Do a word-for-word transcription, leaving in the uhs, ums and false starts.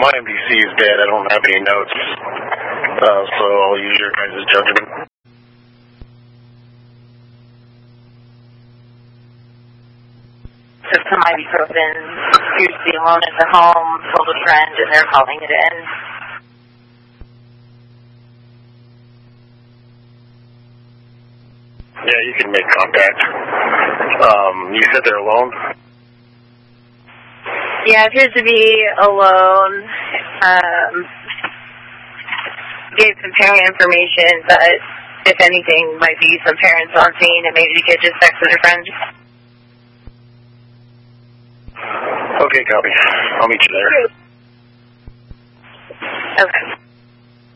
my M D C is dead. I don't have any notes, uh, so I'll use your guys' judgment. Took some ibuprofen, appears to be alone at the home, told a friend, and they're calling it in. Yeah, you can make contact. Um, you said they're alone? Yeah, appears to be alone. Um, gave some parent information, but if anything, might be some parents on scene, and maybe the kid just texted her friend. Okay, copy. I'll meet you there. Okay.